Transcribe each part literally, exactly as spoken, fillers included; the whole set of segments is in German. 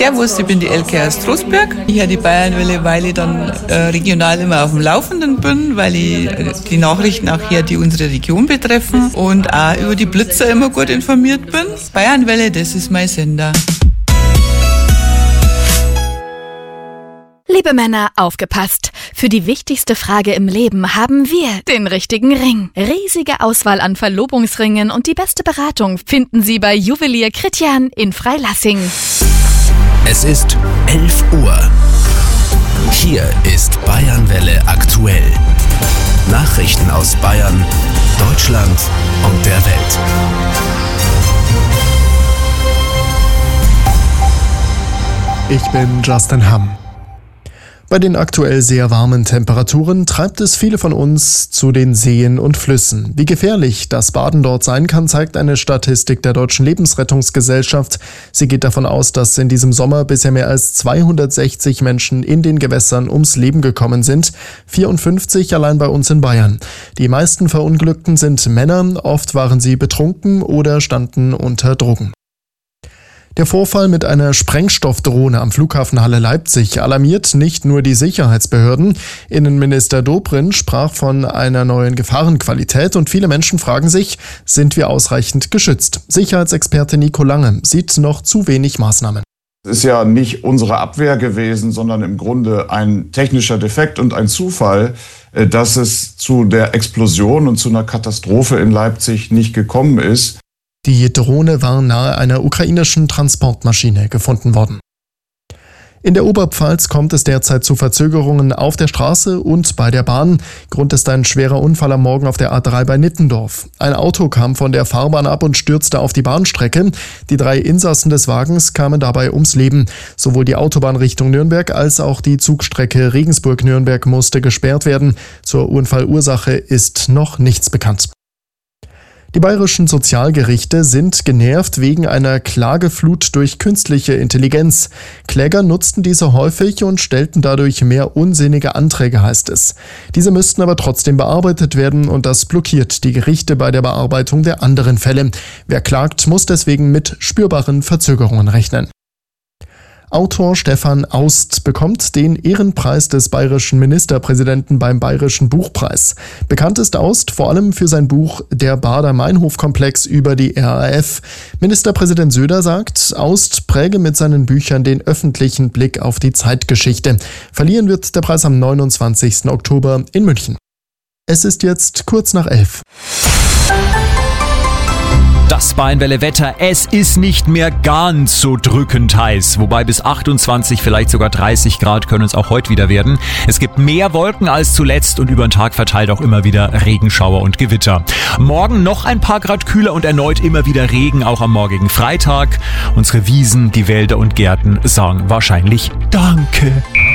Servus, ich bin die Elke aus Trostberg. Ich höre die Bayernwelle, weil ich dann äh, regional immer auf dem Laufenden bin, weil ich äh, die Nachrichten auch hier, die unsere Region betreffen und auch über die Blitzer immer gut informiert bin. Bayernwelle, das ist mein Sender. Liebe Männer, aufgepasst! Für die wichtigste Frage im Leben haben wir den richtigen Ring. Riesige Auswahl an Verlobungsringen und die beste Beratung finden Sie bei Juwelier Kritjan in Freilassing. Es ist elf Uhr. Hier ist Bayernwelle aktuell. Nachrichten aus Bayern, Deutschland und der Welt. Ich bin Justin Hamm. Bei den aktuell sehr warmen Temperaturen treibt es viele von uns zu den Seen und Flüssen. Wie gefährlich das Baden dort sein kann, zeigt eine Statistik der Deutschen Lebensrettungsgesellschaft. Sie geht davon aus, dass in diesem Sommer bisher mehr als zweihundertsechzig Menschen in den Gewässern ums Leben gekommen sind, vierundfünfzig allein bei uns in Bayern. Die meisten Verunglückten sind Männer, oft waren sie betrunken oder standen unter Drogen. Der Vorfall mit einer Sprengstoffdrohne am Flughafen Halle-Leipzig alarmiert nicht nur die Sicherheitsbehörden. Innenminister Dobrindt sprach von einer neuen Gefahrenqualität und viele Menschen fragen sich, sind wir ausreichend geschützt? Sicherheitsexperte Nico Lange sieht noch zu wenig Maßnahmen. Es ist ja nicht unsere Abwehr gewesen, sondern im Grunde ein technischer Defekt und ein Zufall, dass es zu der Explosion und zu einer Katastrophe in Leipzig nicht gekommen ist. Die Drohne war nahe einer ukrainischen Transportmaschine gefunden worden. In der Oberpfalz kommt es derzeit zu Verzögerungen auf der Straße und bei der Bahn. Grund ist ein schwerer Unfall am Morgen auf der A drei bei Nittendorf. Ein Auto kam von der Fahrbahn ab und stürzte auf die Bahnstrecke. Die drei Insassen des Wagens kamen dabei ums Leben. Sowohl die Autobahn Richtung Nürnberg als auch die Zugstrecke Regensburg-Nürnberg musste gesperrt werden. Zur Unfallursache ist noch nichts bekannt. Die bayerischen Sozialgerichte sind genervt wegen einer Klageflut durch künstliche Intelligenz. Kläger nutzten diese häufig und stellten dadurch mehr unsinnige Anträge, heißt es. Diese müssten aber trotzdem bearbeitet werden und das blockiert die Gerichte bei der Bearbeitung der anderen Fälle. Wer klagt, muss deswegen mit spürbaren Verzögerungen rechnen. Autor Stefan Aust bekommt den Ehrenpreis des bayerischen Ministerpräsidenten beim Bayerischen Buchpreis. Bekannt ist Aust vor allem für sein Buch Der Baader-Meinhof-Komplex über die R A F. Ministerpräsident Söder sagt, Aust präge mit seinen Büchern den öffentlichen Blick auf die Zeitgeschichte. Verliehen wird der Preis am neunundzwanzigsten Oktober in München. Es ist jetzt kurz nach elf. Das Bayernwelle-Wetter, es ist nicht mehr ganz so drückend heiß, wobei bis achtundzwanzig, vielleicht sogar dreißig Grad können es auch heute wieder werden. Es gibt mehr Wolken als zuletzt und über den Tag verteilt auch immer wieder Regenschauer und Gewitter. Morgen noch ein paar Grad kühler und erneut immer wieder Regen, auch am morgigen Freitag. Unsere Wiesen, die Wälder und Gärten sagen wahrscheinlich Danke.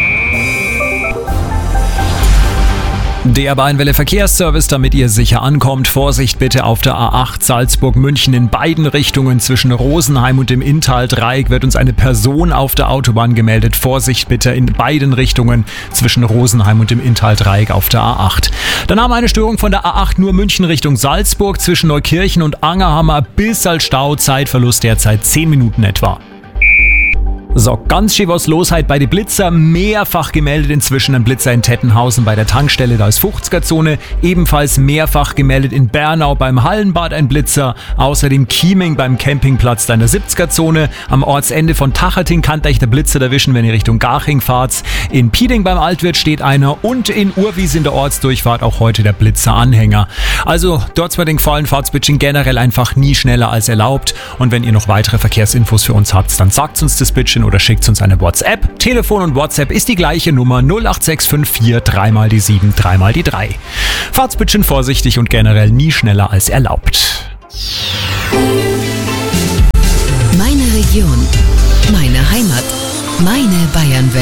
Der Bayernwelle Verkehrsservice, damit ihr sicher ankommt. Vorsicht bitte auf der A acht Salzburg-München in beiden Richtungen. Zwischen Rosenheim und dem Inntal-Dreieck wird uns eine Person auf der Autobahn gemeldet. Vorsicht bitte in beiden Richtungen zwischen Rosenheim und dem Inntal-Dreieck auf der A acht. Dann haben wir eine Störung von der A acht nur München Richtung Salzburg zwischen Neukirchen und Angerhammer. Bis als Stau, Zeitverlust derzeit zehn Minuten etwa. So, ganz schön was los halt bei den Blitzer. Mehrfach gemeldet inzwischen ein Blitzer in Tettenhausen bei der Tankstelle, da ist fünfziger-Zone. Ebenfalls mehrfach gemeldet in Bernau beim Hallenbad ein Blitzer. Außerdem Chieming beim Campingplatz da in der siebziger-Zone. Am Ortsende von Tacherting kann euch der Blitzer erwischen, wenn ihr Richtung Garching fahrt. In Pieding beim Altwirt steht einer und in Urwies in der Ortsdurchfahrt auch heute der Blitzer-Anhänger. Also dort bei den Gefallen Fahrtsbitchen generell einfach nie schneller als erlaubt. Und wenn ihr noch weitere Verkehrsinfos für uns habt, dann sagt uns das Bitchen oder schickt uns eine WhatsApp. Telefon und WhatsApp ist die gleiche Nummer null acht sechs fünf vier drei mal die sieben, drei mal die drei. Fahrt's bitte vorsichtig und generell nie schneller als erlaubt. Meine Region, meine Heimat, meine Bayernwelle.